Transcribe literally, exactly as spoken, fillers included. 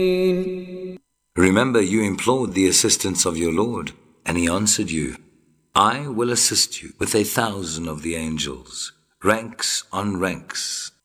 Remember, you implored the assistance of your Lord, and He answered you, I will assist you with a thousand of the angels, ranks on ranks.